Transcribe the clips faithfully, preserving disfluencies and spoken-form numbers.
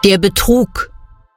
Der Betrug.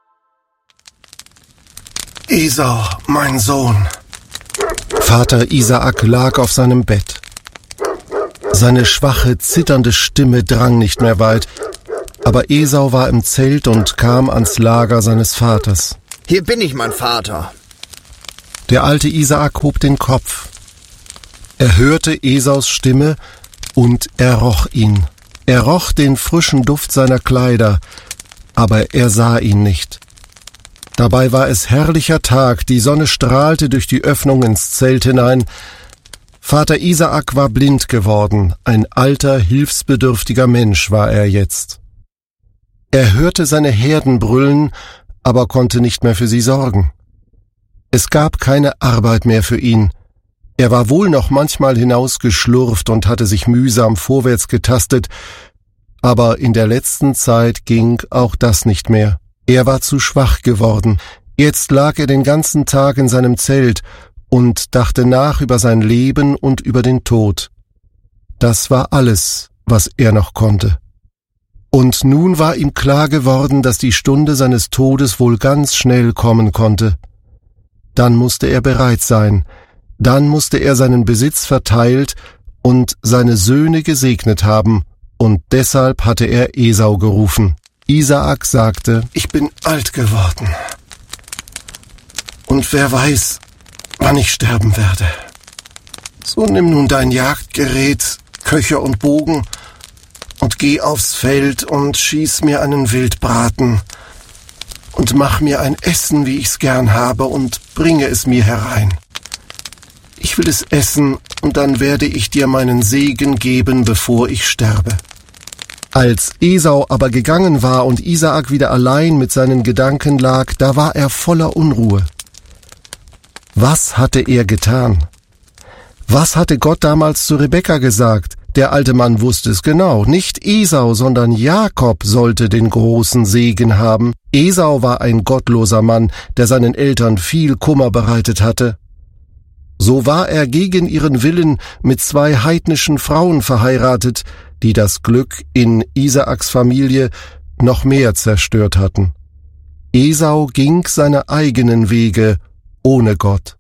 Esau, mein Sohn. Vater Isaak lag auf seinem Bett. Seine schwache, zitternde Stimme drang nicht mehr weit, aber Esau war im Zelt und kam ans Lager seines Vaters. Hier bin ich, mein Vater. Der alte Isaak hob den Kopf. Er hörte Esaus Stimme und er roch ihn. Er roch den frischen Duft seiner Kleider, aber er sah ihn nicht. Dabei war es herrlicher Tag, die Sonne strahlte durch die Öffnung ins Zelt hinein. Vater Isaak war blind geworden, ein alter, hilfsbedürftiger Mensch war er jetzt. Er hörte seine Herden brüllen, aber konnte nicht mehr für sie sorgen. Es gab keine Arbeit mehr für ihn. Er war wohl noch manchmal hinausgeschlurft und hatte sich mühsam vorwärts getastet, aber in der letzten Zeit ging auch das nicht mehr. Er war zu schwach geworden. Jetzt lag er den ganzen Tag in seinem Zelt und dachte nach über sein Leben und über den Tod. Das war alles, was er noch konnte. Und nun war ihm klar geworden, dass die Stunde seines Todes wohl ganz schnell kommen konnte. Dann musste er bereit sein. Dann musste er seinen Besitz verteilt und seine Söhne gesegnet haben, und deshalb hatte er Esau gerufen. Isaak sagte: Ich bin alt geworden. Und wer weiß, wann ich sterben werde. So nimm nun dein Jagdgerät, Köcher und Bogen, und geh aufs Feld und schieß mir einen Wildbraten und mach mir ein Essen, wie ich's gern habe, und bringe es mir herein. Ich will es essen, und dann werde ich dir meinen Segen geben, bevor ich sterbe. Als Esau aber gegangen war und Isaak wieder allein mit seinen Gedanken lag, da war er voller Unruhe. Was hatte er getan? Was hatte Gott damals zu Rebekka gesagt? Der alte Mann wusste es genau. Nicht Esau, sondern Jakob sollte den großen Segen haben. Esau war ein gottloser Mann, der seinen Eltern viel Kummer bereitet hatte. So war er gegen ihren Willen mit zwei heidnischen Frauen verheiratet, die das Glück in Isaaks Familie noch mehr zerstört hatten. Esau ging seine eigenen Wege ohne Gott.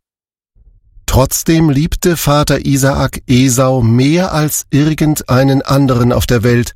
Trotzdem liebte Vater Isaak Esau mehr als irgendeinen anderen auf der Welt.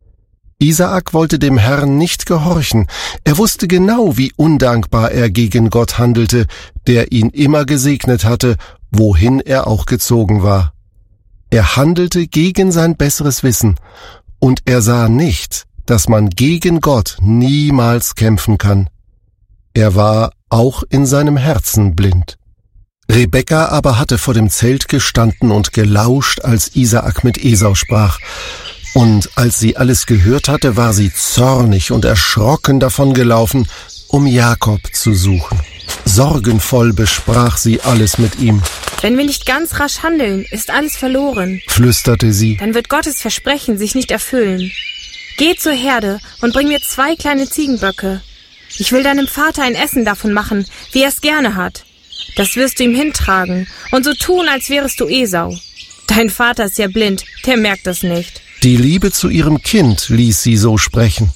Isaak wollte dem Herrn nicht gehorchen. Er wusste genau, wie undankbar er gegen Gott handelte, der ihn immer gesegnet hatte, wohin er auch gezogen war. Er handelte gegen sein besseres Wissen, und er sah nicht, dass man gegen Gott niemals kämpfen kann. Er war auch in seinem Herzen blind. Rebekka aber hatte vor dem Zelt gestanden und gelauscht, als Isaak mit Esau sprach. Und als sie alles gehört hatte, war sie zornig und erschrocken davongelaufen, um Jakob zu suchen. Sorgenvoll besprach sie alles mit ihm. Wenn wir nicht ganz rasch handeln, ist alles verloren, flüsterte sie. Dann wird Gottes Versprechen sich nicht erfüllen. Geh zur Herde und bring mir zwei kleine Ziegenböcke. Ich will deinem Vater ein Essen davon machen, wie er es gerne hat. Das wirst du ihm hintragen und so tun, als wärest du Esau. Dein Vater ist ja blind, der merkt das nicht. Die Liebe zu ihrem Kind ließ sie so sprechen.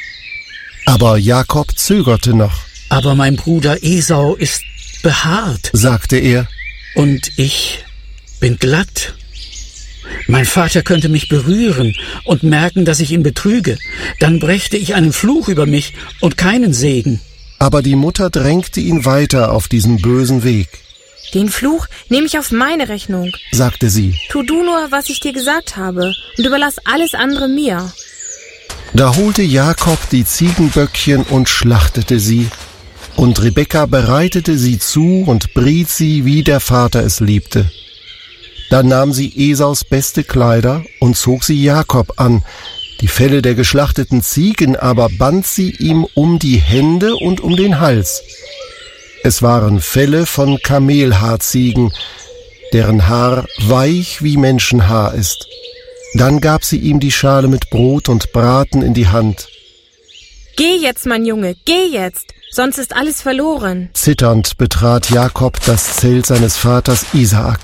Aber Jakob zögerte noch. Aber mein Bruder Esau ist behaart, sagte er. Und ich bin glatt. Mein Vater könnte mich berühren und merken, dass ich ihn betrüge. Dann brächte ich einen Fluch über mich und keinen Segen. Aber die Mutter drängte ihn weiter auf diesen bösen Weg. Den Fluch nehme ich auf meine Rechnung, sagte sie. Tu du nur, was ich dir gesagt habe, und überlass alles andere mir. Da holte Jakob die Ziegenböckchen und schlachtete sie. Und Rebekka bereitete sie zu und briet sie, wie der Vater es liebte. Dann nahm sie Esaus beste Kleider und zog sie Jakob an. Die Felle der geschlachteten Ziegen aber band sie ihm um die Hände und um den Hals. Es waren Felle von Kamelhaarziegen, deren Haar weich wie Menschenhaar ist. Dann gab sie ihm die Schale mit Brot und Braten in die Hand. Geh jetzt, mein Junge, geh jetzt, sonst ist alles verloren. Zitternd betrat Jakob das Zelt seines Vaters Isaak.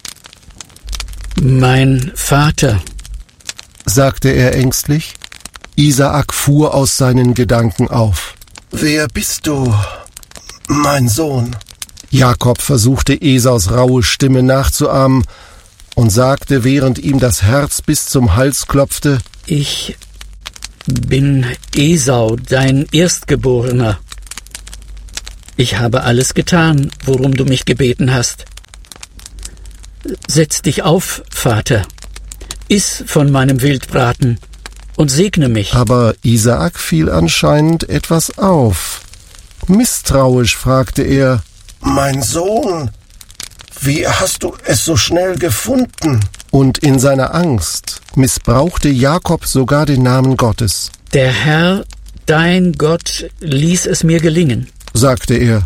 Mein Vater, sagte er ängstlich. Isaak fuhr aus seinen Gedanken auf. »Wer bist du, mein Sohn?« Jakob versuchte Esaus raue Stimme nachzuahmen und sagte, während ihm das Herz bis zum Hals klopfte: »Ich bin Esau, dein Erstgeborener. Ich habe alles getan, worum du mich gebeten hast. Setz dich auf, Vater, iss von meinem Wildbraten und segne mich.« Aber Isaak fiel anscheinend etwas auf. Misstrauisch fragte er: »Mein Sohn, wie hast du es so schnell gefunden?« Und in seiner Angst missbrauchte Jakob sogar den Namen Gottes. »Der Herr, dein Gott, ließ es mir gelingen«, sagte er.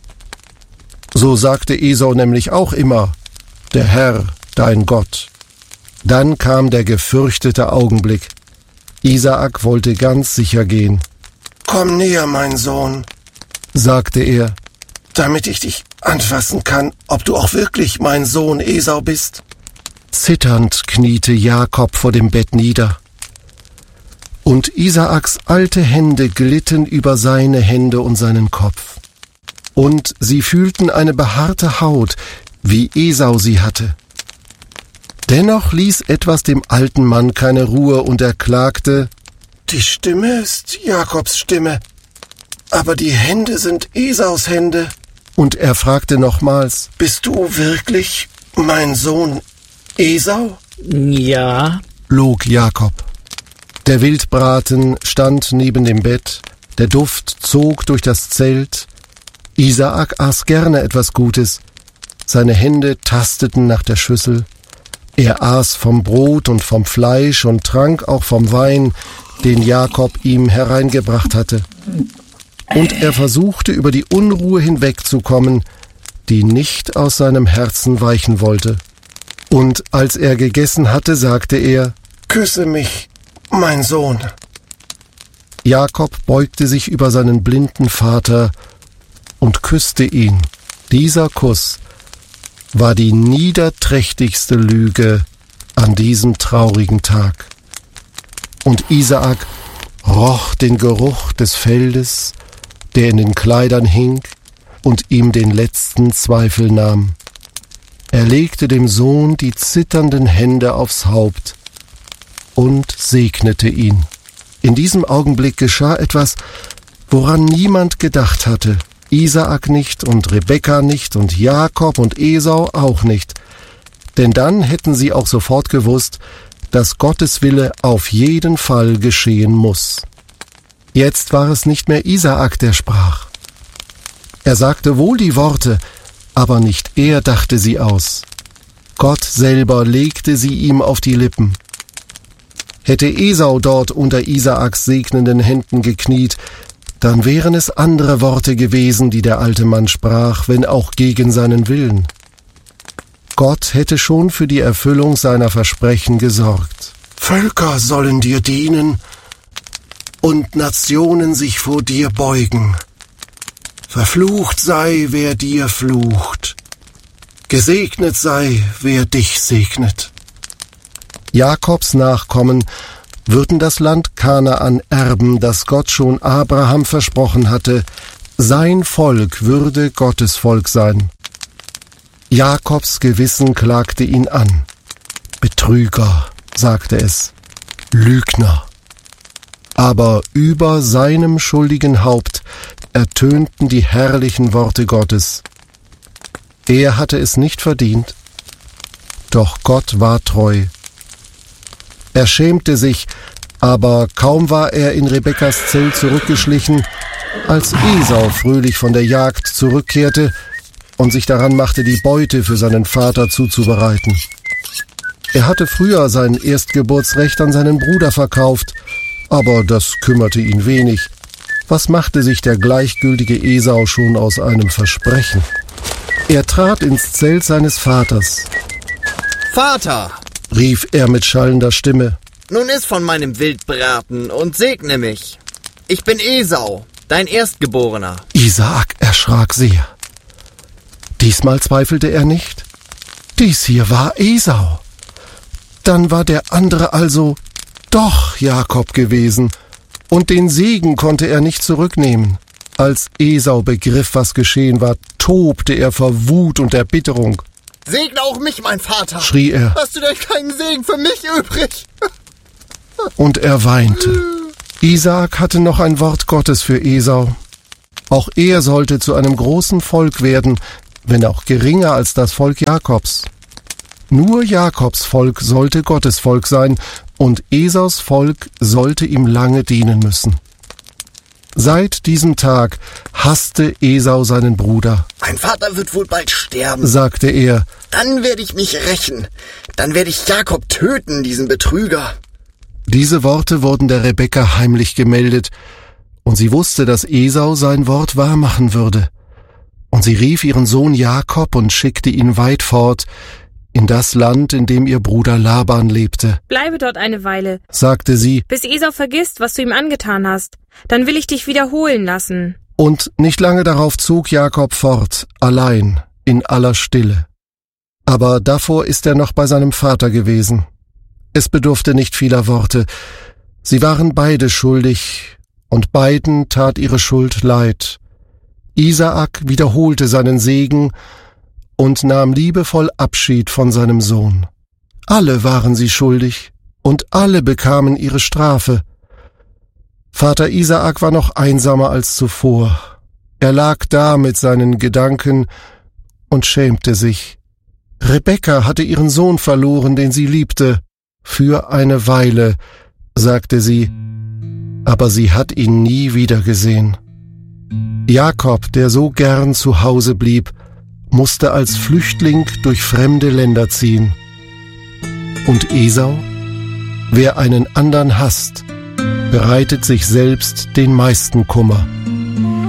So sagte Esau nämlich auch immer: »Der Herr, dein Gott.« Dann kam der gefürchtete Augenblick. Isaak wollte ganz sicher gehen. »Komm näher, mein Sohn«, sagte er, »damit ich dich anfassen kann, ob du auch wirklich mein Sohn Esau bist.« Zitternd kniete Jakob vor dem Bett nieder. Und Isaaks alte Hände glitten über seine Hände und seinen Kopf. Und sie fühlten eine behaarte Haut, wie Esau sie hatte. Dennoch ließ etwas dem alten Mann keine Ruhe und er klagte: »Die Stimme ist Jakobs Stimme, aber die Hände sind Esaus Hände.« Und er fragte nochmals: »Bist du wirklich mein Sohn Esau?« »Ja«, log Jakob. Der Wildbraten stand neben dem Bett, der Duft zog durch das Zelt. Isaak aß gerne etwas Gutes. Seine Hände tasteten nach der Schüssel. Er aß vom Brot und vom Fleisch und trank auch vom Wein, den Jakob ihm hereingebracht hatte. Und er versuchte, über die Unruhe hinwegzukommen, die nicht aus seinem Herzen weichen wollte. Und als er gegessen hatte, sagte er: »Küsse mich, mein Sohn.« Jakob beugte sich über seinen blinden Vater und küsste ihn. Dieser Kuss war die niederträchtigste Lüge an diesem traurigen Tag. Und Isaak roch den Geruch des Feldes, der in den Kleidern hing und ihm den letzten Zweifel nahm. Er legte dem Sohn die zitternden Hände aufs Haupt und segnete ihn. In diesem Augenblick geschah etwas, woran niemand gedacht hatte. Isaak nicht und Rebekka nicht und Jakob und Esau auch nicht. Denn dann hätten sie auch sofort gewusst, dass Gottes Wille auf jeden Fall geschehen muss. Jetzt war es nicht mehr Isaak, der sprach. Er sagte wohl die Worte, aber nicht er dachte sie aus. Gott selber legte sie ihm auf die Lippen. Hätte Esau dort unter Isaaks segnenden Händen gekniet, dann wären es andere Worte gewesen, die der alte Mann sprach, wenn auch gegen seinen Willen. Gott hätte schon für die Erfüllung seiner Versprechen gesorgt. »Völker sollen dir dienen und Nationen sich vor dir beugen. Verflucht sei, wer dir flucht. Gesegnet sei, wer dich segnet.« Jakobs Nachkommen würden das Land Kanaan erben, das Gott schon Abraham versprochen hatte. Sein Volk würde Gottes Volk sein. Jakobs Gewissen klagte ihn an. Betrüger, sagte es, Lügner. Aber über seinem schuldigen Haupt ertönten die herrlichen Worte Gottes. Er hatte es nicht verdient, doch Gott war treu. Er schämte sich, aber kaum war er in Rebekkas Zelt zurückgeschlichen, als Esau fröhlich von der Jagd zurückkehrte und sich daran machte, die Beute für seinen Vater zuzubereiten. Er hatte früher sein Erstgeburtsrecht an seinen Bruder verkauft, aber das kümmerte ihn wenig. Was machte sich der gleichgültige Esau schon aus einem Versprechen? Er trat ins Zelt seines Vaters. »Vater«, rief er mit schallender Stimme, »nun iss von meinem Wildbraten und segne mich. Ich bin Esau, dein Erstgeborener.« Isaak erschrak sehr. Diesmal zweifelte er nicht. Dies hier war Esau. Dann war der andere also doch Jakob gewesen Und den Segen konnte er nicht zurücknehmen. Als Esau begriff, was geschehen war, tobte er vor Wut und Erbitterung. »Segne auch mich, mein Vater«, schrie er. »Hast du denn keinen Segen für mich übrig?« Und er weinte. Isaak hatte noch ein Wort Gottes für Esau. Auch er sollte zu einem großen Volk werden, wenn auch geringer als das Volk Jakobs. Nur Jakobs Volk sollte Gottes Volk sein, und Esaus Volk sollte ihm lange dienen müssen. Seit diesem Tag hasste Esau seinen Bruder. »Mein Vater wird wohl bald sterben«, sagte er. »Dann werde ich mich rächen. Dann werde ich Jakob töten, diesen Betrüger.« Diese Worte wurden der Rebekka heimlich gemeldet, und sie wusste, dass Esau sein Wort wahrmachen würde. Und sie rief ihren Sohn Jakob und schickte ihn weit fort, in das Land, in dem ihr Bruder Laban lebte. »Bleibe dort eine Weile«, sagte sie, »bis Esau vergisst, was du ihm angetan hast. Dann will ich dich wiederholen lassen.« Und nicht lange darauf zog Jakob fort, allein, in aller Stille. Aber davor ist er noch bei seinem Vater gewesen. Es bedurfte nicht vieler Worte. Sie waren beide schuldig, und beiden tat ihre Schuld leid. Isaak wiederholte seinen Segen und nahm liebevoll Abschied von seinem Sohn. Alle waren sie schuldig, und alle bekamen ihre Strafe. Vater Isaak war noch einsamer als zuvor. Er lag da mit seinen Gedanken und schämte sich. Rebekka hatte ihren Sohn verloren, den sie liebte. Für eine Weile, sagte sie, aber sie hat ihn nie wiedergesehen. Jakob, der so gern zu Hause blieb, musste als Flüchtling durch fremde Länder ziehen. Und Esau? Wer einen andern hasst, bereitet sich selbst den meisten Kummer.